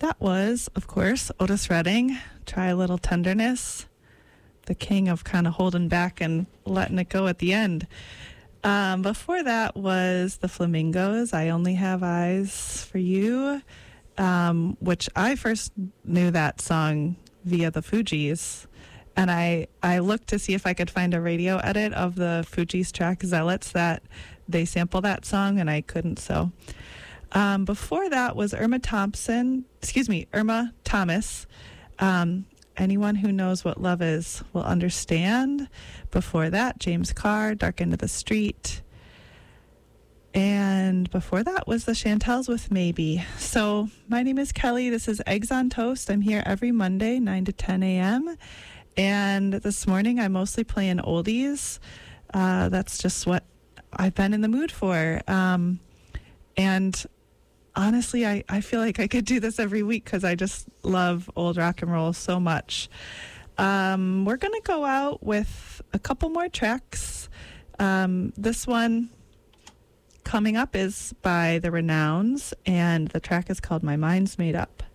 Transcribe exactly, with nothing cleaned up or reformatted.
That was, of course, Otis Redding, Try a Little Tenderness, the king of kind of holding back and letting it go at the end. Um, before that was the Flamingos, I Only Have Eyes for You, um, which I first knew that song via the Fugees. And I, I looked to see if I could find a radio edit of the Fugees track Zealots that they sample that song, and I couldn't, so... Um, before that was Irma Thompson, excuse me, Irma Thomas. Um, anyone who knows what love is will understand. Before that, James Carr, Dark End of the Street. And before that was the Chantels with Maybe. So my name is Kelly. This is Eggs on Toast. I'm here every Monday, nine to ten a.m. And this morning I'm mostly playing oldies. Uh, that's just what I've been in the mood for. Um, and honestly, I, I feel like I could do this every week because I just love old rock and roll so much. Um, we're going to go out with a couple more tracks. Um, this one coming up is by The Renowns, and the track is called My Mind's Made Up.